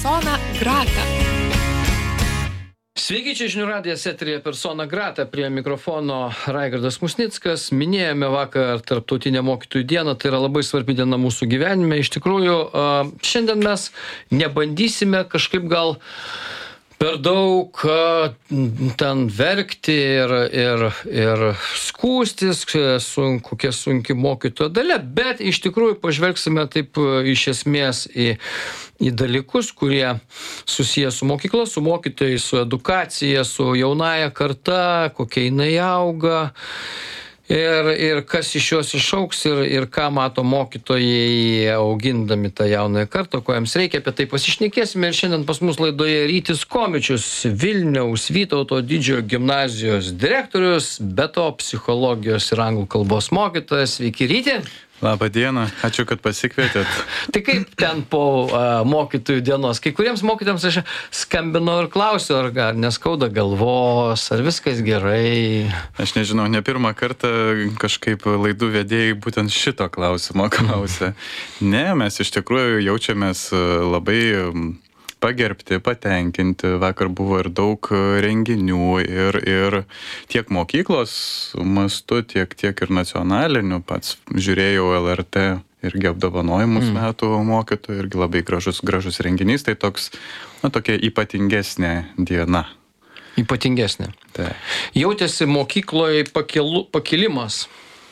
Persona grata. Sveiki, čia žinių radijas eteryje Persona grata, prie mikrofono Raigardas Musnickas. Minėjome vakar Tarptautinę mokytojų dieną, tai yra labai svarbi diena mūsų gyvenime. Iš tikrųjų, šiandien mes nebandysime kažkaip gal per daug ten verkti ir skųstis, kokia sunki mokytojo dalia, bet iš tikrųjų pažvelgsime taip iš esmės į dalykus, kurie susiję su mokykla, su mokytojais, su edukacija, su jaunaja karta, kokia jinai auga. Ir kas iš jos išauks ir ką mato mokytojai augindami tą jaunąją kartą, ko jiems reikia, apie tai pasišnekėsime. Ir šiandien pas mus laidoje Rytis Komičius, Vilniaus Vytauto didžiojo gimnazijos direktorius, be to psichologijos ir anglų kalbos mokytojas. Sveiki, Ryti. Labą dieną, ačiū, kad pasikvietėt. Tai kaip ten po mokytojų dienos? Kai kuriems mokytojams aš skambinau ir klausiu, ar neskauda galvos, ar viskas gerai. Aš nežinau, ne pirmą kartą kažkaip laidų vedėjai būtent šito klausimo klausė. Ne, mes iš tikrųjų jaučiamės labai pagerbti, patenkinti. Vakar buvo ir daug renginių ir tiek mokyklos mastu, tiek ir nacionaliniu. Pats žiūrėjau LRT irgi apdovanojimus metų mokytojų, irgi labai gražus renginys. Tai tokia ypatingesnė diena. Ypatingesnė. Tai. Jautėsi mokykloje pakilimas?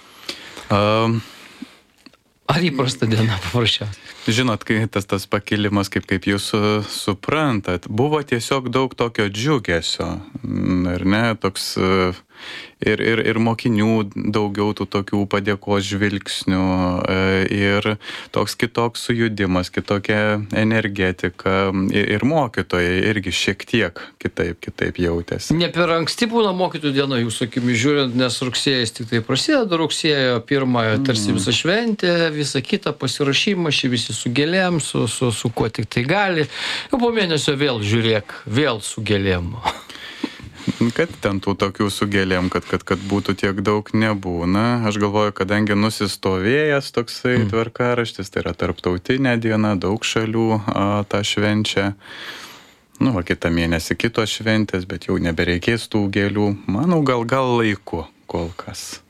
Ar įprasta diena paprasčiausiai? Žinot, kai tas pakilimas, kaip jūs suprantat, buvo tiesiog daug tokio džiugesio, ar ne, toks ir mokinių daugiau tų tokių padėkos žvilgsnių, ir toks kitoks sujudimas, kitokia energetika, ir mokytojai irgi šiek tiek kitaip jautėsi. Ne per anksti būna mokytojų diena, jūsų akimis žiūrint, nes rugsėjas tik tai prasideda, rugsėjo 1, tarsi visa šventė, visa kita pasiruošimas, visi su gėlėm, su kuo tik tai gali. Jau po mėnesio vėl žiūrėk, vėl su gėlėm. Kad ten tų tokių su gėlėm, kad būtų tiek daug nebūna. Aš galvoju, kadangi nusistovėjęs toksai tvarkaraštis, tai yra tarptautinė diena, daug šalių tą švenčia. Kitą mėnesį kitos šventės, bet jau nebereikės tų gėlių. Manau, gal laiku kol kas.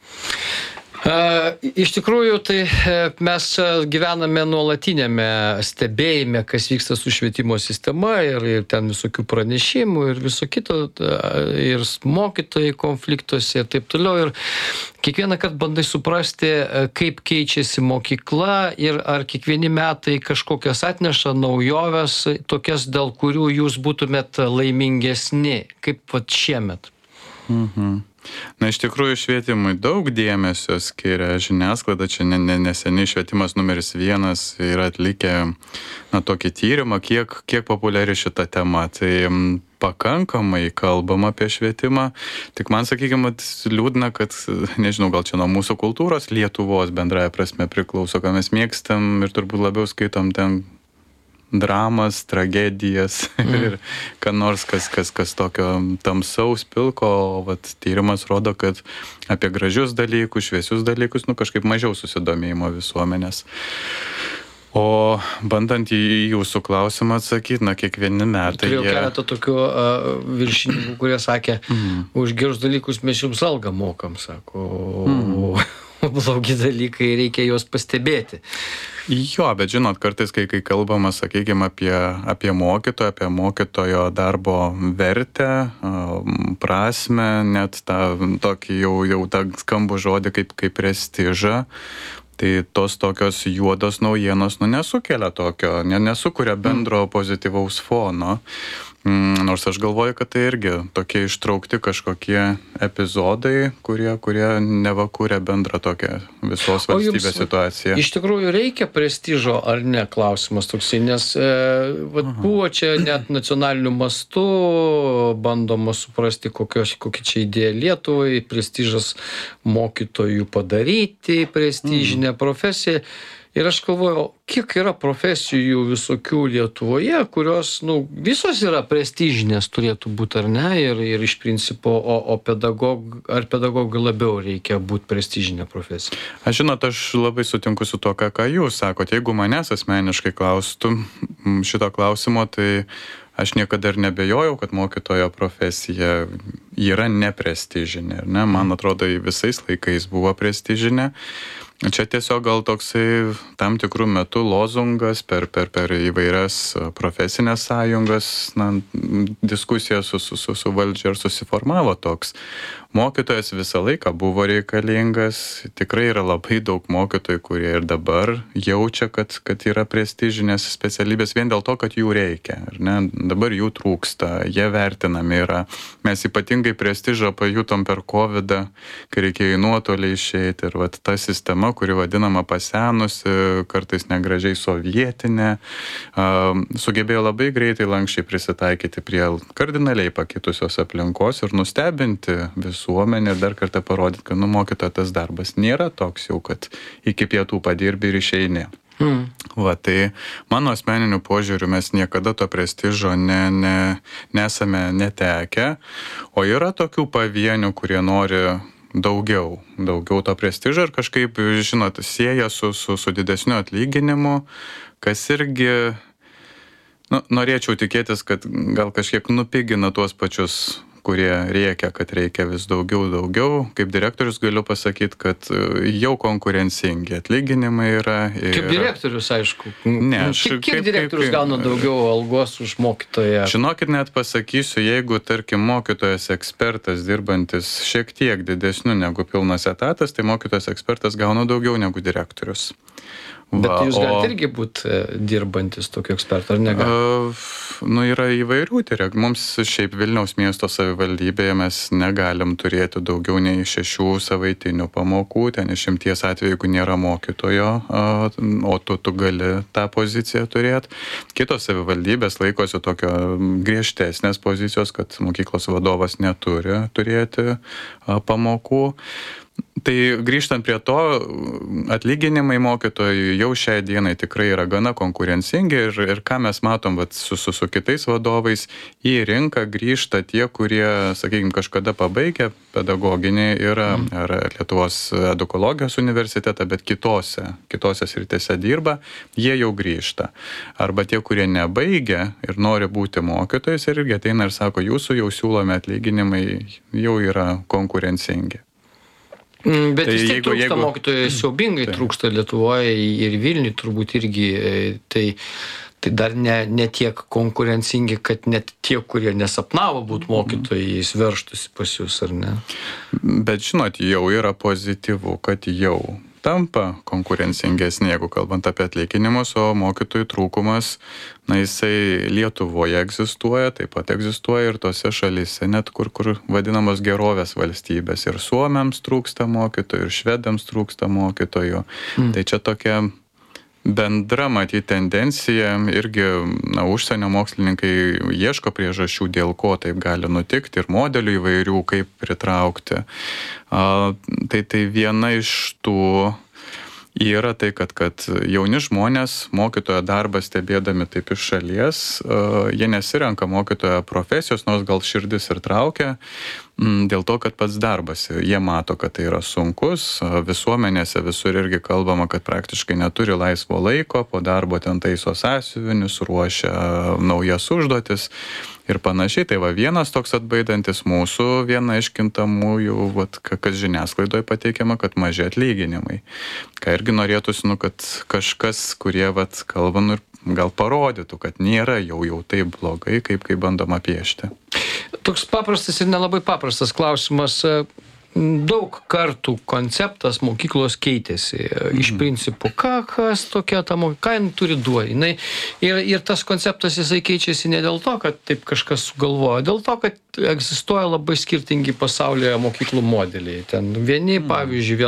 Iš tikrųjų, tai mes gyvename nuolatinėme stebėjime, kas vyksta su švietimo sistema ir ten visokių pranešimų ir viso kito, ir mokytojai konfliktuose ir taip toliau. Ir kiekvieną kartą bandai suprasti, kaip keičiasi mokykla ir ar kiekvieni metai kažkokias atneša naujoves, tokias, dėl kurių jūs būtumėt laimingesni, kaip šiemet. Iš tikrųjų švietimui daug dėmesio skiria žiniasklaida. Čia neseniai švietimas numeris 1 yra atlikę tokį tyrimą, kiek populiari šita tema. Tai pakankamai kalbam apie švietimą. Tik man, sakykime, liūdna, kad, nežinau, gal čia nuo mūsų kultūros Lietuvos bendraja prasme priklauso, ką mes mėgstam ir turbūt labiau skaitom ten dramas, tragedijas ir ką nors, kas tokio tamsaus pilko, o tyrimas rodo, kad apie gražius dalykus, šviesius dalykus, kažkaip mažiau susidomėjimo visuomenės. O bandant į jūsų klausimą atsakyti, kiekvieni metai... Turėjau keletą tokių viršininkų, kurie sakė, už gerus dalykus mes jums algą mokam, sako, blogi dalykai, reikia juos pastebėti. Jo, bet žinot, kartais, kai kalbama, sakykime, apie mokytojo darbo vertę, prasme, net tokį jau tą skambų žodį kaip prestižą, tai tos tokios juodos naujienos nesukelia tokio, nesukuria bendro pozityvaus fono. Nors aš galvoju, kad tai irgi tokie ištraukti kažkokie epizodai, kurie neva kuria bendrą tokią visos valstybės situaciją. Iš tikrųjų reikia prestižo ar ne, klausimas toksai, nes buvo čia net nacionaliniu mastu bandoma suprasti, kokia čia idėja Lietuvai, prestižas mokytojų padaryti, prestižinę profesiją. Ir aš galvoju, kiek yra profesijų visokių Lietuvoje, kurios, visos yra prestižinės turėtų būti, ar ne? Ir iš principo, ar pedagogui labiau reikia būti prestižinė profesija? Aš labai sutinku su to, ką jūs sakote. Jeigu manęs asmeniškai klaustų šito klausimo, tai aš niekada ir nebejojau, kad mokytojo profesija yra neprestižinė. Ne? Man atrodo, visais laikais buvo prestižinė. Čia tiesiog gal toksai tam tikrų metų lozungas per įvairias profesinės sąjungas, diskusijas su valdžia ir susiformavo toks. Mokytojas visą laiką buvo reikalingas, tikrai yra labai daug mokytojų, kurie ir dabar jaučia, kad yra prestižinės specialybės vien dėl to, kad jų reikia. Ar ne? Dabar jų trūksta, jie vertinami yra. Mes ypatingai prestižą pajutom per COVID-ą, kai reikėjo į nuotolį išeiti. Ir ta sistema, kuri vadinama pasenusi, kartais negražiai sovietinė, sugebėjo labai greitai lankščiai prisitaikyti prie kardinaliai pakitusios aplinkos ir nustebinti visuomenę ir dar kartą parodyti, kad mokytojo tas darbas nėra toks jau, kad iki pietų padirbi ir išeini. Tai mano asmeniniu požiūriu mes niekada to prestižo nesame netekę, o yra tokių pavienių, kurie nori daugiau to prestižo ir kažkaip, žinot, sieja su didesniu atlyginimu, kas irgi, norėčiau tikėtis, kad gal kažkiek nupigina tuos pačius, kurie rėkia, kad reikia vis daugiau. Kaip direktorius galiu pasakyti, kad jau konkurencingi atlyginimai yra. Kaip direktorius, aišku. Ne, kiek direktorius gauna daugiau algos už mokytoją? Žinokit, net pasakysiu, jeigu, tarkim, mokytojas ekspertas dirbantis šiek tiek didesniu negu pilnas etatas, tai mokytojas ekspertas gauna daugiau negu direktorius. Bet jūs galite irgi būti dirbantis tokio eksperto, ar negalite? Yra įvairių. Mums šiaip Vilniaus miesto savivaldybėje mes negalim turėti daugiau nei 6 savaitinių pamokų. Ten išimties atveju, jeigu nėra mokytojo, o tu gali tą poziciją turėti. Kitos savivaldybės laikosi tokio griežtesnės pozicijos, kad mokyklos vadovas neturi turėti pamokų. Tai grįžtant prie to, atlyginimai mokytojų jau šiai dienai tikrai yra gana konkurencingi ir ką mes matom su kitais vadovais, į rinką grįžta tie, kurie, sakykime, kažkada pabaigė pedagoginį yra ar Lietuvos edukologijos universitetą, bet kitose srityse dirba, jie jau grįžta. Arba tie, kurie nebaigia ir nori būti mokytojais, irgi ateina ir sako, jūsų jau siūlomi atlyginimai jau yra konkurencingi. Bet vis tiek trūksta mokytojų, siaubingai trūksta Lietuvoje ir Vilniui turbūt irgi, tai dar ne tiek konkurencingi, kad net tie, kurie nesapnavo būti mokytojais, verštųsi pas jūs, ar ne? Bet žinot, jau yra pozityvu, kad jau tampa konkurencingesnė, jeigu kalbant apie atlyginimus, o mokytojų trūkumas, jisai Lietuvoje egzistuoja, taip pat egzistuoja ir tose šalyse, net kur vadinamos gerovės valstybės. Ir suomiams trūksta mokytojų, ir švedams trūksta mokytojų. Tai čia tokia bendra, matyti, tendencija, irgi užsienio mokslininkai ieško priežasčių, dėl ko taip gali nutikti, ir modelių įvairių, kaip pritraukti. Tai viena iš tų yra tai, kad jauni žmonės mokytojo darbą stebėdami taip iš šalies, jie nesirenka mokytojo profesijos, nors gal širdis ir traukia, dėl to, kad pats darbas, jie mato, kad tai yra sunkus, visuomenėse visur irgi kalbama, kad praktiškai neturi laisvo laiko, po darbo ten taiso sąsiuvinius, ruošia naujas užduotis ir panašiai. Tai vienas toks atbaidantis mūsų, viena iš kintamųjų, kas žiniasklaidoje pateikiama, kad maži atlyginimai. Ką irgi norėtųsi, kad kažkas, kurie kalba, ir gal parodytų, kad nėra jau taip blogai, kaip bandoma piešti. Toks paprastas ir nelabai paprastas klausimas. Daug kartų konceptas mokyklos keitėsi. Iš principo, kas tokia ta mokykla, ką jin turi duoti. Ir tas konceptas jisai keičiasi ne dėl to, kad taip kažkas sugalvojo, dėl to, kad egzistuoja labai skirtingi pasaulyje mokyklų modeliai. Ten vieni, pavyzdžiui,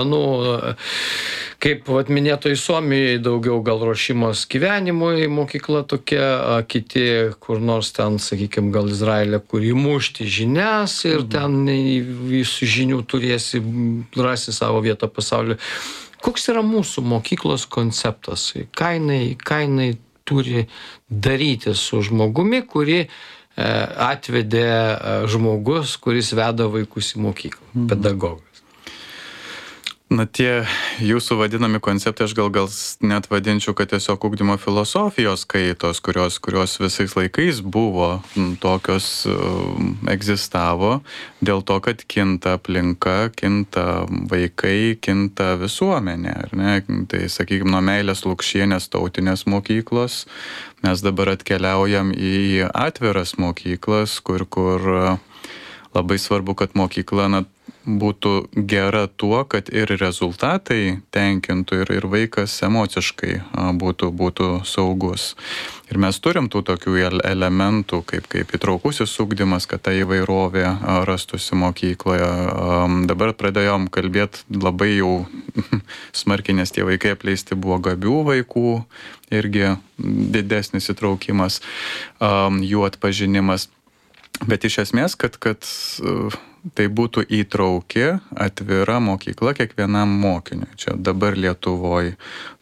kaip minėtoj Suomijai, daugiau gal ruošimas gyvenimui mokykla tokia, kiti kur nors ten, sakykime, gal Izraelė, kur įmušti žinias ir ten visų žinių turėsi, rasi savo vietą pasaulyje. Koks yra mūsų mokyklos konceptas? Ką jinai turi daryti su žmogumi, kurį atvedė žmogus, kuris veda vaikus į mokyklą, pedagogas? Na, tie jūsų vadinami konceptai, aš gal net vadinčiau, kad tiesiog ugdymo filosofijos kaitos, kurios visais laikais buvo, tokios egzistavo, dėl to, kad kinta aplinka, kinta vaikai, kinta visuomenė, ar ne? Tai, sakykime, nuo Meilės Lukšienės tautinės mokyklos mes dabar atkeliaujam į atviras mokyklas, kur labai svarbu, kad mokykla būtų gera tuo, kad ir rezultatai tenkintų ir vaikas emociškai būtų saugus. Ir mes turim tų tokių elementų, kaip įtraukusis ugdymas, kad ta įvairovė rastųsi mokykloje. Dabar pradėjom kalbėti labai jau smarkiai, nes tie vaikai apleisti buvo gabių vaikų, irgi didesnis įtraukimas, jų atpažinimas. Bet iš esmės, kad tai būtų įtrauki, atvira mokykla kiekvienam mokiniui. Čia dabar Lietuvoje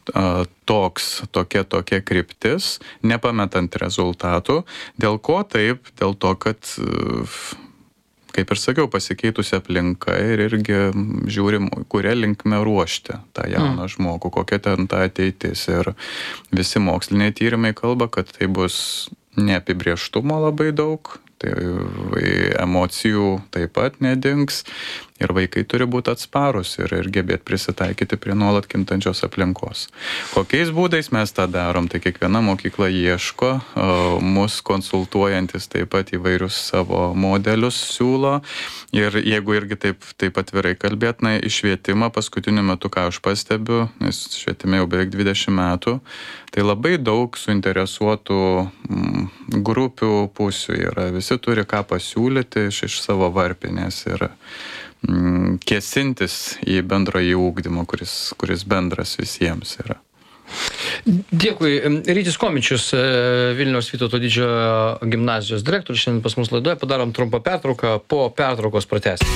tokia kryptis, nepametant rezultatų. Dėl ko taip? Dėl to, kad, kaip ir sakiau, pasikeitusi aplinka ir irgi žiūrim, kuria linkme ruošti tą jauną žmogų, kokia ten ta ateitis. Ir visi moksliniai tyrimai kalba, kad tai bus neapibrėžtumo labai daug, tai emocijų taip pat nedings ir vaikai turi būti atsparus ir gebėti prisitaikyti prie nuolat kintančios aplinkos. Kokiais būdais mes tą darom? Tai kiekviena mokykla ieško, mus konsultuojantis taip pat įvairius savo modelius siūlo ir jeigu irgi taip atvirai kalbėt, į švietimą paskutiniu metu, ką aš pastebiu, nes švietime jau beveik 20 metų, tai labai daug suinteresuotų grupių pusių yra. Visi turi ką pasiūlyti iš savo varpinės ir kėsintis į bendrąjį ugdymą, kuris bendras visiems yra. Dėkui. Rytis Komičius, Vilniaus Vytauto Didžiojo gimnazijos direktorius, šiandien pas mus laidoje. Padarom trumpą pertrauką, po pertraukos pratęsim.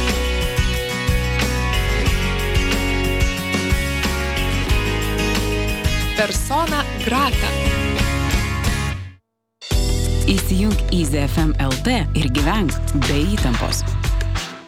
Persona grata. Įsijunk į ZFM LT ir gyvenk be įtampos.